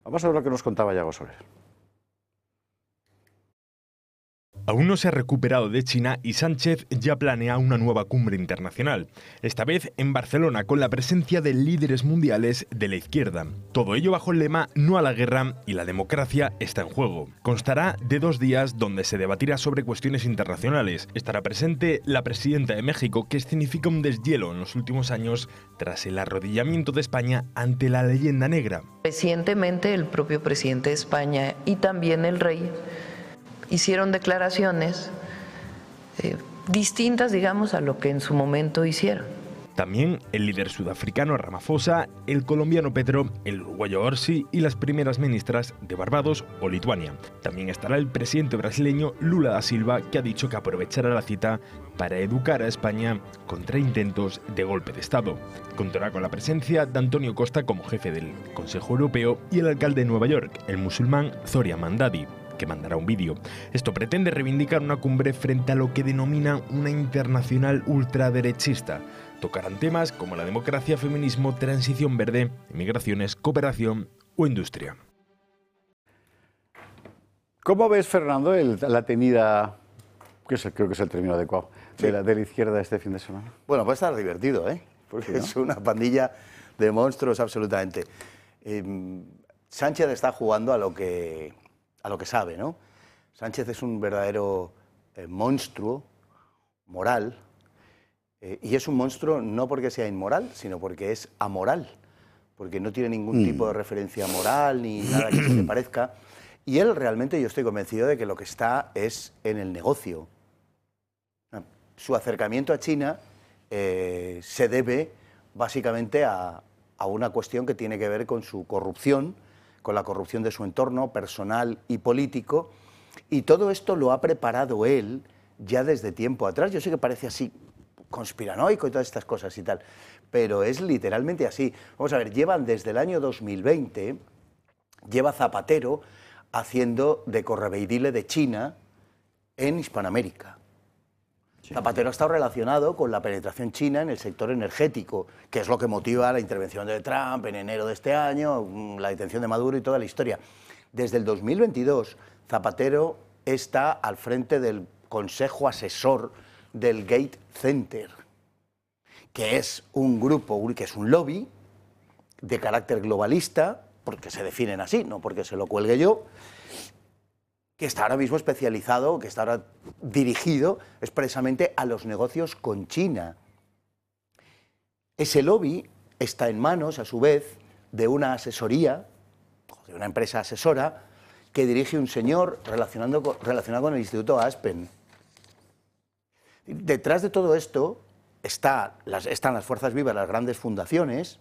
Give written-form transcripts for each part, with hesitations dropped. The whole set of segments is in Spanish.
Vamos a ver lo que nos contaba Yago Soler. Aún no se ha recuperado de China y Sánchez ya planea una nueva cumbre internacional, esta vez en Barcelona con la presencia de líderes mundiales de la izquierda. Todo ello bajo el lema "No a la guerra" y "La democracia está en juego". Constará de 2 días donde se debatirá sobre cuestiones internacionales. Estará presente la presidenta de México, que significa un deshielo en los últimos años tras el arrodillamiento de España ante la leyenda negra. Recientemente el propio presidente de España y también el rey hicieron declaraciones distintas, digamos, a lo que en su momento hicieron. También el líder sudafricano Ramaphosa, el colombiano Petro, el uruguayo Orsi y las primeras ministras de Barbados o Lituania. También estará el presidente brasileño Lula da Silva, que ha dicho que aprovechará la cita para educar a España contra intentos de golpe de Estado. Contará con la presencia de Antonio Costa como jefe del Consejo Europeo y el alcalde de Nueva York, el musulmán Zoria Mandadi, que mandará un vídeo. Esto pretende reivindicar una cumbre frente a lo que denominan una internacional ultraderechista. Tocarán temas como la democracia, feminismo, transición verde, inmigraciones, cooperación o industria. ¿Cómo ves, Fernando, la tenida, creo que es el término adecuado, de la izquierda este fin de semana? Bueno, puede estar divertido, ¿eh? Porque es una pandilla de monstruos absolutamente. Sánchez está jugando a lo que sabe, ¿no? Sánchez es un verdadero monstruo moral, y es un monstruo no porque sea inmoral, sino porque es amoral, porque no tiene ningún tipo de referencia moral ni nada que se le parezca, y él realmente, yo estoy convencido de que lo que está es en el negocio. Su acercamiento a China se debe básicamente a una cuestión que tiene que ver con su corrupción, con la corrupción de su entorno personal y político, y todo esto lo ha preparado él ya desde tiempo atrás. Yo sé que parece así conspiranoico y todas estas cosas y tal, pero es literalmente así. Vamos a ver, llevan desde el año 2020, lleva Zapatero haciendo de correveidile de China en Hispanoamérica. Sí. Zapatero ha estado relacionado con la penetración china en el sector energético, que es lo que motiva la intervención de Trump en enero de este año, la detención de Maduro y toda la historia. Desde el 2022, Zapatero está al frente del Consejo Asesor del Gates Center, que es un grupo, que es un lobby de carácter globalista, porque se definen así, no porque se lo cuelgue yo, que está ahora mismo especializado, que está ahora dirigido expresamente a los negocios con China. Ese lobby está en manos, a su vez, de una asesoría, de una empresa asesora, que dirige un señor relacionado con el Instituto Aspen. Detrás de todo esto están las fuerzas vivas, las grandes fundaciones,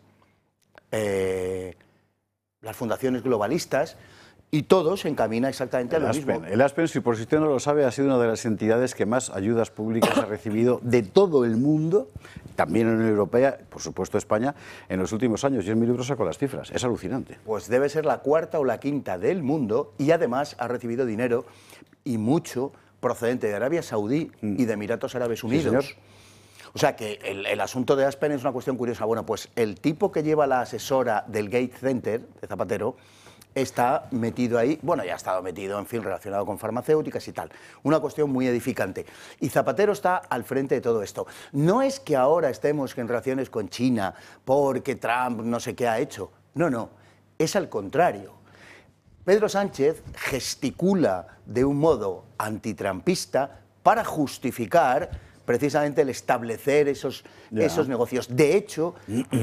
las fundaciones globalistas, y todo se encamina exactamente a lo mismo. El Aspen, si por si usted no lo sabe, ha sido una de las entidades que más ayudas públicas ha recibido de todo el mundo, también en la Unión Europea, por supuesto España, en los últimos años. Y en mi libro saco las cifras, es alucinante. Pues debe ser la 4ª o la 5ª del mundo, y además ha recibido dinero, y mucho, procedente de Arabia Saudí y de Emiratos Árabes Unidos. Sí, señor. O sea que el asunto de Aspen es una cuestión curiosa. Bueno, pues el tipo que lleva la asesora del Gates Center, de Zapatero, está metido ahí, bueno, ya ha estado metido, en fin, relacionado con farmacéuticas y tal. Una cuestión muy edificante. Y Zapatero está al frente de todo esto. No es que ahora estemos en relaciones con China porque Trump no sé qué ha hecho. No, no, es al contrario. Pedro Sánchez gesticula de un modo antitrumpista para justificar precisamente el establecer esos negocios. De hecho,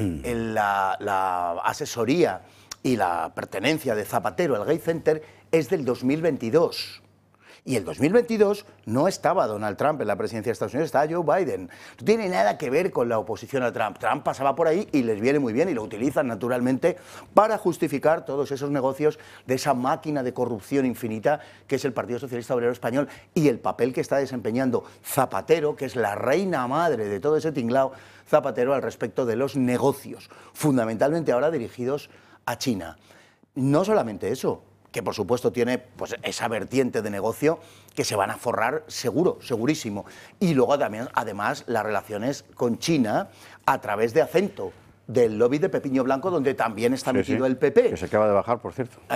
la asesoría y la pertenencia de Zapatero al Gates Center es del 2022. Y el 2022 no estaba Donald Trump en la presidencia de Estados Unidos, estaba Joe Biden. No tiene nada que ver con la oposición a Trump. Trump pasaba por ahí y les viene muy bien y lo utilizan naturalmente para justificar todos esos negocios de esa máquina de corrupción infinita que es el Partido Socialista Obrero Español, y el papel que está desempeñando Zapatero, que es la reina madre de todo ese tinglao, Zapatero al respecto de los negocios, fundamentalmente ahora dirigidos a China. No solamente eso, que por supuesto tiene pues esa vertiente de negocio que se van a forrar seguro, segurísimo. Y luego también, además, las relaciones con China a través de Acento, del lobby de Pepiño Blanco, donde también está Sí, metido sí, el PP. que se acaba de bajar, por cierto.